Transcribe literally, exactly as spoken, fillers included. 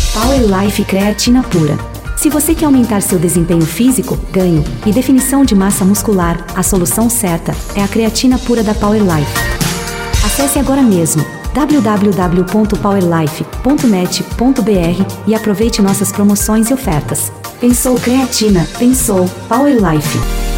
Power Life Creatina Pura. Se você quer aumentar seu desempenho físico, ganho e definição de massa muscular, a solução certa é a creatina pura da Power Life. Acesse agora mesmo w w w ponto power life ponto net ponto b r e aproveite nossas promoções e ofertas. Pensou creatina, pensou Power Life.